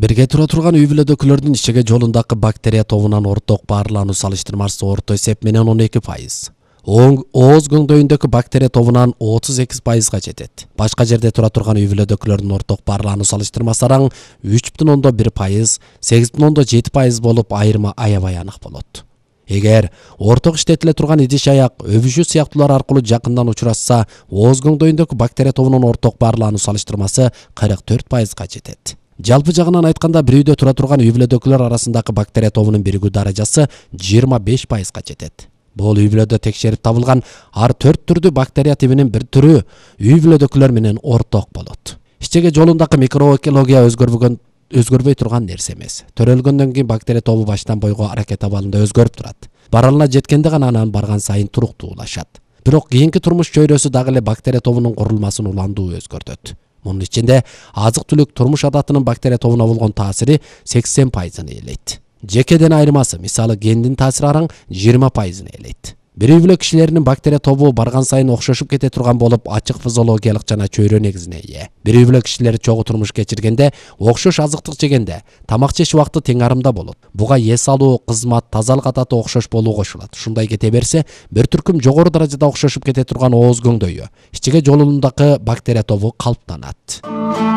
Бирге тура турган үй бүлөдөгүлөрдүн ичеге жолундагы бактерия тобунан орток баарлануу салыштырмасы орто эсеп менен 12%. Ооз көңдөйүндөгү бактерия тобунан 38%га жетет. Башка жерде тура турган үй бүлөдөгүлөрдүн орток баарлануу салыштырмасы араң 3,1%, 8,7% болуп айырма аябай анык болот. Эгер орток иштетиле турган идиш аяк, өбүшүү сыяктуулар аркылуу жакындан учурашса, ооз көңдөйүндөгү бактерия тобунун орток баарлануу салыштырмасы 44%га жетет. Жалпы жагынан айтканда, бир үйдө тура турган үй бүлөдөгүлөр арасындагы бактерия тобунун биригүү даражасы 25%га жетет. Бул үй бүлөдө текшерип табылган ар 4 түрдүү бактерия тибинин бир түрү үй бүлөдөгүлөр менен орток болот. Ичеге жолундагы микроэкология өзгөрбөй турган нерсе эмес. Төрөлгөндөн кийин бактерия тобу баштан бойго аракет абалында өзгөрүп турат. Баралына жеткенде гана анан барган сайын туруктуулашат. Бирок кийинки турмуш чөйрөсү дагы эле бактерия тобунун курулмасын уландуу өзгөртөт. Мунун ичинде азык-түлүк, турмуш адатынын бактерия тобуна болгон таасири 80%ны ээлейт. Жекеден айырмасы, мисалы гендин таасири араң 20%ны ээлейт. Бир үй бүлө кишилеринин бактерия тобу барган сайын окшошуп кете турган болуп, ачык физиологиялык жана чөйрө негизине ээ. Бир үй бүлө кишилери чогуу турмуш кечиргенде, окшош азыктык жегенде, тамак жеш убакыты тең арымда болот. Буга эс алуу, кызмат, тазалык адаты окшош болуу кошулат. Ушундай кете берсе, бир түркүм жогору даражада окшошуп кете турган ооз көңдөйү, ичеге жолундагы бактерия тобу калыптанат.